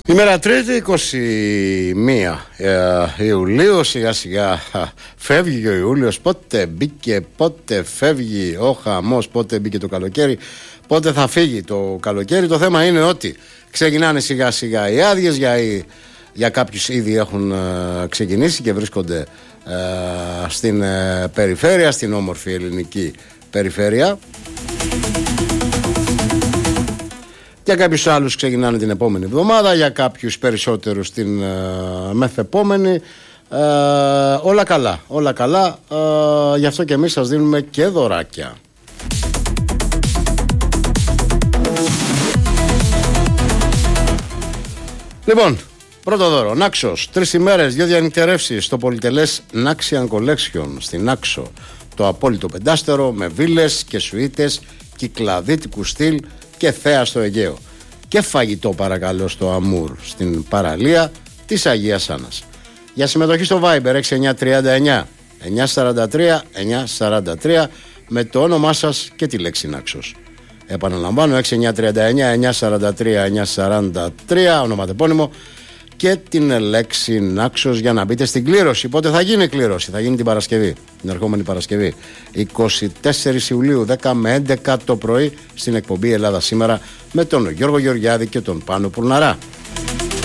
Ημέρα Τρίτη, 21 Ιουλίου, σιγά σιγά φεύγει ο Ιούλιος. Πότε μπήκε, πότε φεύγει ο χαμός, πότε μπήκε το καλοκαίρι, πότε θα φύγει το καλοκαίρι. Το θέμα είναι ότι ξεκινάνε σιγά σιγά οι άδειες, για κάποιους ήδη έχουν ξεκινήσει και βρίσκονται στην περιφέρεια, στην όμορφη ελληνική περιφέρεια. Για κάποιους άλλους ξεκινάνε την επόμενη εβδομάδα, για κάποιους περισσότερους την μεθεπόμενη. Όλα καλά, όλα καλά. Γι' αυτό και εμείς σας δίνουμε και δωράκια. Λοιπόν, πρώτο δώρο, Νάξος, 3 ημέρες, 2 διανυκτερεύσεις στο πολυτελές Naxian Collection στην Νάξο. Το απόλυτο πεντάστερο με βίλες και σουίτες κυκλαδίτικου στυλ και θέα στο Αιγαίο. Και φαγητό παρακαλώ στο Αμούρ, στην παραλία της Αγίας Άννας. Για συμμετοχή στο Viber 6939 943 943 με το όνομά σας και τη λέξη Νάξος. Επαναλαμβάνω, 6939 943 943, ονοματεπώνυμο και την λέξη Νάξος για να μπείτε στην κλήρωση. Πότε θα γίνει η κλήρωση? Θα γίνει την Παρασκευή, την ερχόμενη Παρασκευή, 24 Ιουλίου, 10 με 11 το πρωί, στην εκπομπή Ελλάδα Σήμερα με τον Γιώργο Γεωργιάδη και τον Πάνο Πουρναρά.